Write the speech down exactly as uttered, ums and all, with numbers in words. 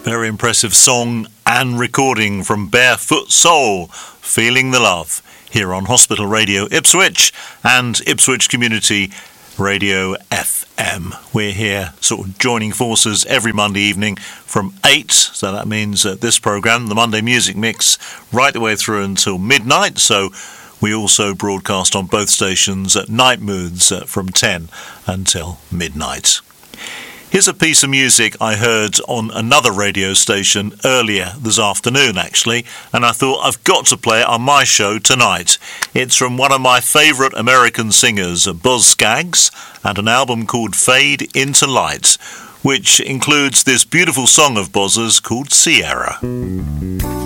Very impressive song and recording from Barefoot Soul, Feeling the Love, here on Hospital Radio Ipswich and Ipswich Community Radio F M. We're here sort of joining forces every Monday evening from eight, so that means uh, this programme, the Monday Music Mix, right the way through until midnight, so we also broadcast on both stations at Night Moods uh, from ten until midnight. Here's a piece of music I heard on another radio station earlier this afternoon, actually, and I thought I've got to play it on my show tonight. It's from one of my favourite American singers, Boz Scaggs, and an album called Fade Into Light, which includes this beautiful song of Boz's called Sierra.